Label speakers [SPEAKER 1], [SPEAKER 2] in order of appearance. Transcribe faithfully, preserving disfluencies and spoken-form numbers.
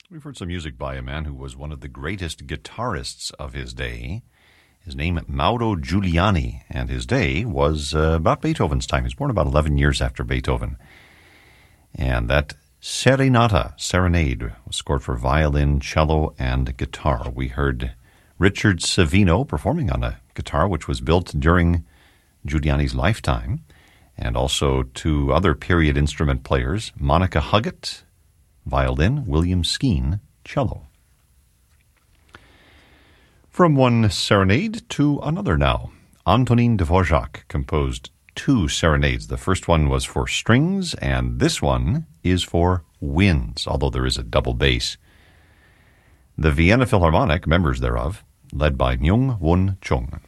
[SPEAKER 1] We've heard some music by a man who was one of the greatest guitarists of his day. His name, Mauro Giuliani, and his day was uh, about Beethoven's time. He was born about eleven years after Beethoven. And that Serenata, Serenade, was scored for violin, cello, and guitar. We heard Richard Savino performing on a guitar which was built during Giuliani's lifetime, and also two other period instrument players, Monica Huggett, violin, William Skeen, cello. From one serenade to another now. Antonin Dvorak composed two serenades. The first one was for strings, and this one is for winds, although there is a double bass. The Vienna Philharmonic, members thereof, led by Myung Won Chung.